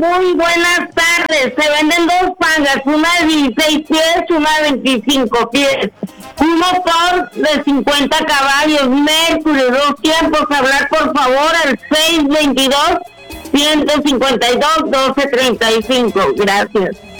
Muy buenas tardes. Se venden dos pangas, una de 16 pies, una de 25 pies. Un motor de 50 caballos, Mercury, 2 tiempos. Hablar por favor al 622-152-1235. Gracias.